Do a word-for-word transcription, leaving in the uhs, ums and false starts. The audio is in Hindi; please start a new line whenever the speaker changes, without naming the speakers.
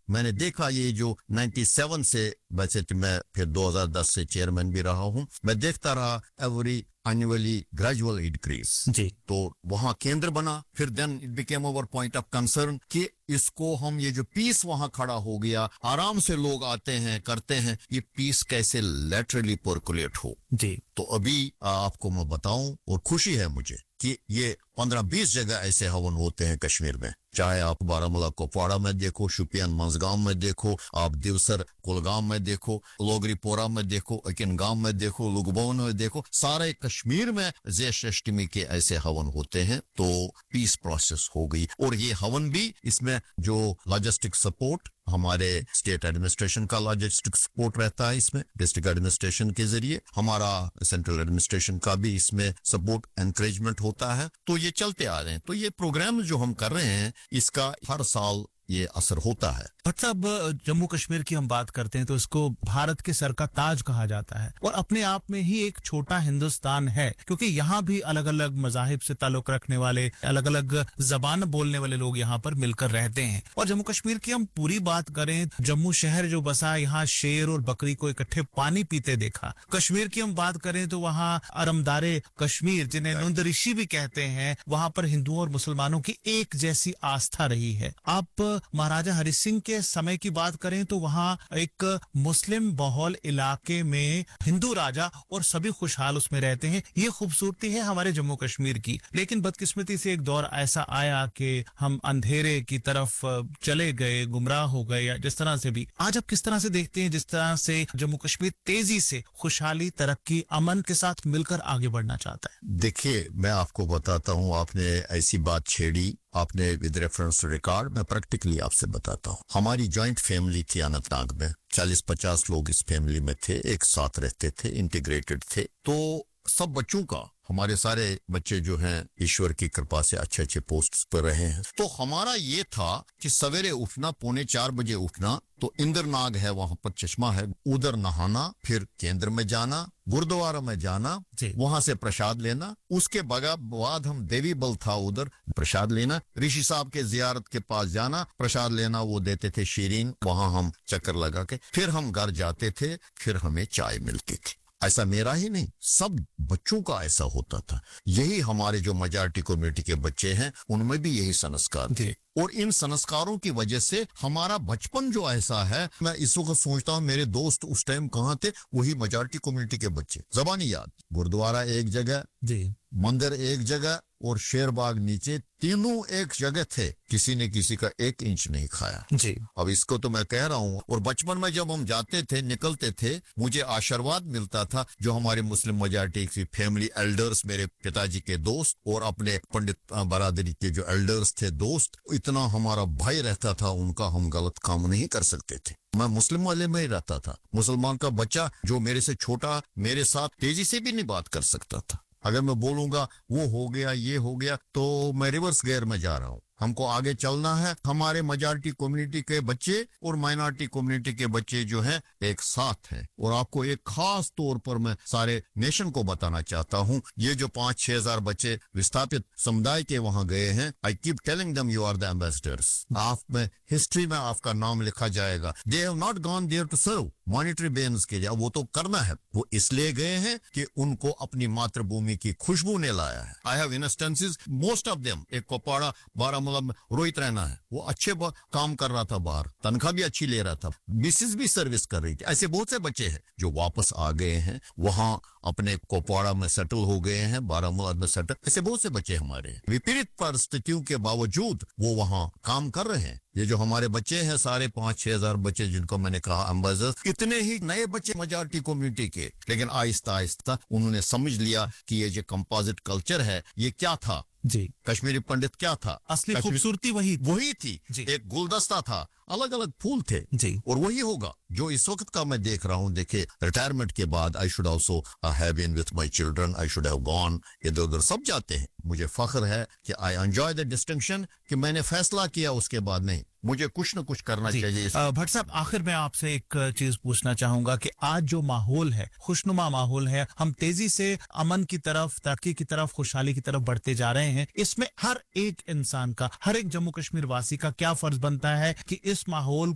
मैंने देखा ये जो सत्तानवे से, वैसे तो मैं फिर दो हज़ार दस से चेयरमैन भी रहा हूँ, मैं देखता रहा एवरी annually gradual increase.
जी.
तो वहां केंद्र बना, फिर then it became our point of concern कि इसको हम ये जो पीस वहां खड़ा हो गया, आराम से लोग आते हैं करते हैं, ये पीस कैसे laterally percolate हो.
जी.
तो अभी आपको मैं बताऊं और खुशी है मुझे कि ये पंद्रह बीस जगह ऐसे हवन होते हैं कश्मीर में, चाहे आप बारामूला कुपवाड़ा में देखो, शुपियान मंजगाम में देखो, आप दिवसर कुलगाम में देखो, लोगरीपोरा में देखो, अकिनगाम में देखो, लुगबोन में देखो, सारे कश्मीर में ज़ेश अष्टमी के ऐसे हवन होते हैं. तो पीस प्रोसेस हो गई. और ये हवन भी, इसमें जो लॉजिस्टिक सपोर्ट हमारे स्टेट एडमिनिस्ट्रेशन का लॉजिस्टिक सपोर्ट रहता है, इसमें डिस्ट्रिक्ट एडमिनिस्ट्रेशन के जरिए हमारा सेंट्रल एडमिनिस्ट्रेशन का भी इसमें सपोर्ट एनकरेजमेंट होता है. तो ये चलते आ रहे हैं. तो ये प्रोग्राम जो हम कर रहे हैं, इसका हर साल ये असर होता है.
भट्ट साहब, जम्मू कश्मीर की हम बात करते हैं तो इसको भारत के सर का ताज कहा जाता है और अपने आप में ही एक छोटा हिंदुस्तान है, क्योंकि यहाँ भी अलग अलग मजाहिब से ताल्लुक रखने वाले, अलग अलग जबान बोलने वाले लोग यहाँ पर मिलकर रहते हैं. और जम्मू कश्मीर की हम पूरी बात करें, जम्मू शहर जो बसा, यहाँ शेर और बकरी को इकट्ठे पानी पीते देखा. कश्मीर की हम बात करें तो वहाँ अरमदारे कश्मीर, जिन्हें नुंद ऋषि भी कहते हैं, वहाँ पर हिंदुओं और मुसलमानों की एक जैसी आस्था रही है. आप महाराजा हरि सिंह के समय की बात करें तो वहाँ एक मुस्लिम बहुल इलाके में हिंदू राजा और सभी खुशहाल उसमें रहते हैं. ये खूबसूरती है हमारे जम्मू कश्मीर की. लेकिन बदकिस्मती से एक दौर ऐसा आया कि हम अंधेरे की तरफ चले गए, गुमराह हो गए, या जिस तरह से भी. आज आप किस तरह से देखते हैं जिस तरह से जम्मू कश्मीर तेजी से खुशहाली, तरक्की, अमन के साथ मिलकर आगे बढ़ना चाहता है?
देखिए, मैं आपको बताता हूँ, आपने ऐसी बात छेड़ी, आपने विद रेफरेंस रिकॉर्ड, मैं प्रैक्टिकली आपसे बताता हूँ. हमारी जॉइंट फैमिली थी अनंतनाग में, चालीस पचास लोग इस फैमिली में थे, एक साथ रहते थे, इंटीग्रेटेड थे. तो सब बच्चों का, हमारे सारे बच्चे जो हैं ईश्वर की कृपा से अच्छे अच्छे पोस्ट्स पर रहे हैं. तो हमारा ये था कि सवेरे उठना, पौने चार बजे उठना, तो इंद्रनाग है वहां पर, चश्मा है, उधर नहाना, फिर केंद्र में जाना, गुरुद्वारा में जाना, वहां से प्रसाद लेना, उसके बाद हम देवी बल था उधर, प्रसाद लेना, ऋषि साहब के जियारत के पास जाना, प्रसाद लेना, वो देते थे शीरीन, वहां हम चक्कर लगा के फिर हम घर जाते थे, फिर हमें चाय मिलती थी. ऐसा मेरा ही नहीं, सब बच्चों का ऐसा होता था. यही हमारे जो मेजॉरिटी कम्युनिटी के बच्चे हैं, उनमें भी यही संस्कार थे. और इन संस्कारों की वजह से हमारा बचपन जो ऐसा है, मैं इस वक्त सोचता हूँ मेरे दोस्त उस टाइम कहाँ थे, वही मेजॉरिटी कम्युनिटी के बच्चे. जबानी याद, गुरुद्वारा एक जगह जी, मंदिर एक जगह और शेरबाग नीचे, तीनों एक जगह थे. किसी ने किसी का एक इंच नहीं खाया
जी.
अब इसको तो मैं कह रहा हूँ. और बचपन में जब हम जाते थे, निकलते थे, मुझे आशीर्वाद मिलता था जो हमारे मुस्लिम मेजॉरिटी की फैमिली एल्डर्स, मेरे पिताजी के दोस्त और अपने पंडित बरादरी के जो एल्डर्स थे, दोस्त, इतना हमारा भय रहता था उनका, हम गलत काम नहीं कर सकते थे. मैं मुस्लिम वाले में ही रहता था. मुसलमान का बच्चा जो मेरे से छोटा, मेरे साथ तेजी से भी नहीं बात कर सकता था. अगर मैं बोलूंगा वो हो गया, ये हो गया, तो मैं रिवर्स गियर में जा रहा हूँ. हमको आगे चलना है. हमारे मेजॉरिटी कम्युनिटी के बच्चे और माइनॉरिटी कम्युनिटी के बच्चे जो हैं एक साथ हैं. और आपको एक खास तौर पर मैं सारे नेशन को बताना चाहता हूँ, ये जो पांच छह हजार बच्चे विस्थापित समुदाय के वहां गए हैं, I keep telling them you are the ambassadors. आप में हिस्ट्री में आपका नाम लिखा जाएगा. They have not gone there to serve monetary बेन्स के, वो तो करना है, वो इसलिए गए हैं कि उनको अपनी मातृभूमि की खुशबू ने लाया है. I have instances, most of them, एक कुपवाड़ा, बारामूला, रोहित रैना है, वो अच्छे काम कर रहा था बाहर, तनख्वाह भी अच्छी ले रहा था, मिसेस भी सर्विस कर रही थी. ऐसे बहुत से बच्चे हैं जो वापस आ गए हैं, वहां अपने कुपवाड़ा में सेटल हो गए हैं, बारामूला में सेटल. ऐसे बहुत से बच्चे हमारे विपरीत परिस्थितियों के बावजूद वो वहां काम कर रहे हैं. ये जो हमारे बच्चे हैं, सारे पांच छह हजार बच्चे जिनको मैंने कहा एम्बेसडर्स, इतने ही नए बच्चे मेजॉरिटी कम्युनिटी के, लेकिन आहिस्ता आहिस्ता उन्होंने समझ लिया कि ये जो कंपोजिट कल्चर है, ये क्या था
जी,
कश्मीरी पंडित क्या था,
असली खूबसूरती वही
वही थी. एक गुलदस्ता था, अलग अलग फूल थे
जी.
और वही होगा जो इस वक्त का मैं देख रहा हूँ. देखिए, रिटायरमेंट के बाद I should also have been with my children, I should have gone, इधर उधर सब जाते हैं. मुझे फख्र है कि आई एंजॉय द डिस्टिंक्शन कि मैंने फैसला किया, उसके बाद नहीं, मुझे कुछ न कुछ करना चाहिए.
भट्ट साहब, आखिर में आपसे एक चीज पूछना चाहूंगा कि आज जो माहौल है, खुशनुमा माहौल है, हम तेजी से अमन की तरफ, तरक्की की तरफ, खुशहाली की तरफ बढ़ते जा रहे हैं, इसमें हर एक इंसान का, हर एक जम्मू कश्मीर वासी का क्या फर्ज बनता है कि इस माहौल